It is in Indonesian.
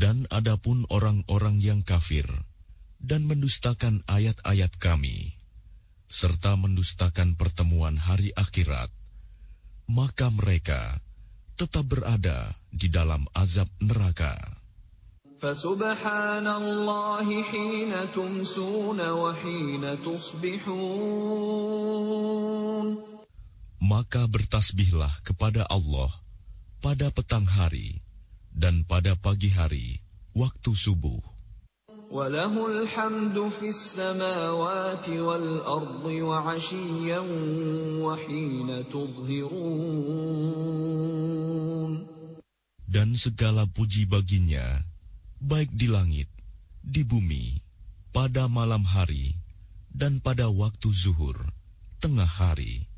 Dan adapun orang-orang yang kafir dan mendustakan ayat-ayat kami, serta mendustakan pertemuan hari akhirat, maka mereka tetap berada di dalam azab neraka. Fasubhanallahi hina tumsuna wa hina tusbihun. Maka bertasbihlah kepada Allah pada petang hari dan pada pagi hari waktu subuh. Walahul hamdu fis samawati wal ardi wa 'ashiyyan wa hina tudhhirun. Dan segala puji baginya, baik di langit, di bumi, pada malam hari, dan pada waktu zuhur, tengah hari.